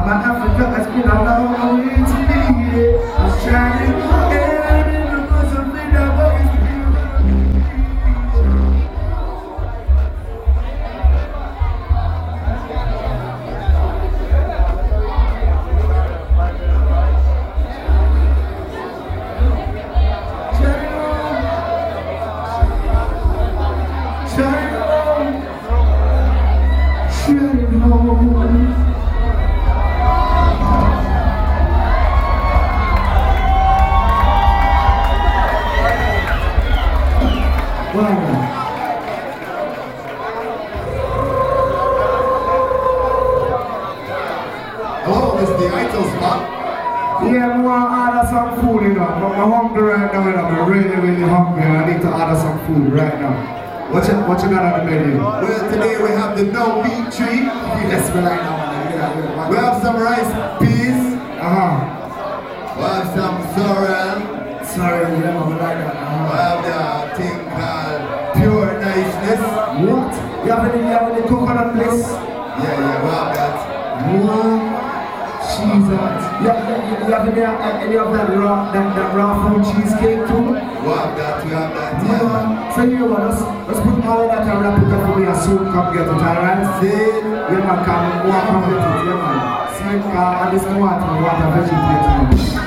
I'm an African, that's been a long way to be. I'm shining, and in the bosom, in the voice. Hello, it's the Idol spot. Yeah, I want to order some food, you know. I'm hungry right now, you know. I'm really, really hungry. I need to order some food right now. What you got on the menu? Well, today we have the no meat treat. Yes, we right now. We have some rice peas. We have some sorrel. Sorry, yeah, we like that. We have the thing called pure niceness. What? You have any coconut bliss? Yeah, we have that. What? Jesus. You have any of that raw fruit cheesecake too? We have that, yeah. So you want let's put all of that and wrap it up for me and soon come get it, alright? See? Yeah man, come get it, yeah man. See, at this water vegetable.